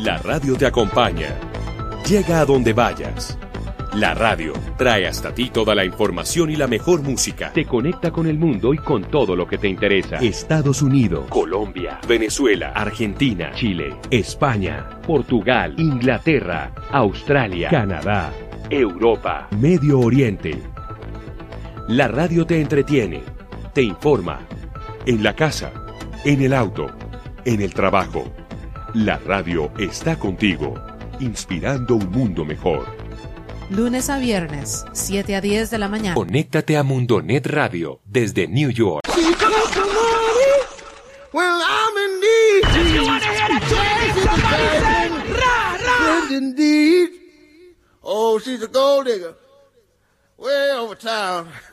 La radio te acompaña. Llega a donde vayas. La radio trae hasta ti toda la información y la mejor música. Te conecta con el mundo y con todo lo que te interesa. Estados Unidos, Colombia, Venezuela, Argentina, Chile, España, Portugal, Inglaterra, Australia, Canadá, Europa, Medio Oriente. La radio te entretiene, te informa. En la casa, en el auto, en el trabajo. La radio está contigo, inspirando un mundo mejor. Lunes a viernes, 7 a 10 de la mañana. Conéctate a Mundonet Radio desde New York. Oh, she's a gold digger way over town.